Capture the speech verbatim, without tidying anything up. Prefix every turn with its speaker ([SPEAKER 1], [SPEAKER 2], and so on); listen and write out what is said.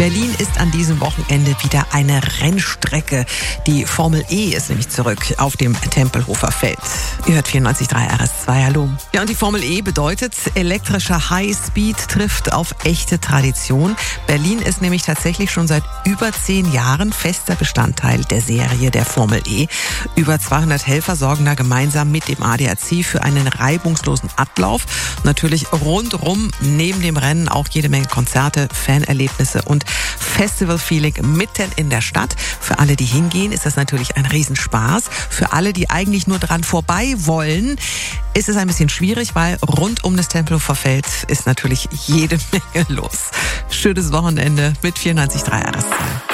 [SPEAKER 1] Berlin ist an diesem Wochenende wieder eine Rennstrecke. Die Formel E ist nämlich zurück auf dem Tempelhofer Feld. Ihr hört vierundneunzig Komma drei R S zwei, hallo. Ja, und die Formel E bedeutet, elektrischer Highspeed trifft auf echte Tradition. Berlin ist nämlich tatsächlich schon seit über zehn Jahren fester Bestandteil der Serie der Formel E. Über zweihundert Helfer sorgen da gemeinsam mit dem A D A C für einen reibungslosen Ablauf. Natürlich rundrum neben dem Rennen auch jede Menge Konzerte, Fanerlebnisse und Festival-Feeling mitten in der Stadt. Für alle, die hingehen, ist das natürlich ein Riesenspaß. Für alle, die eigentlich nur dran vorbei wollen, ist es ein bisschen schwierig, weil rund um das Tempelhofer Feld ist natürlich jede Menge los. Schönes Wochenende mit vierundneunzig Komma drei R S zwei.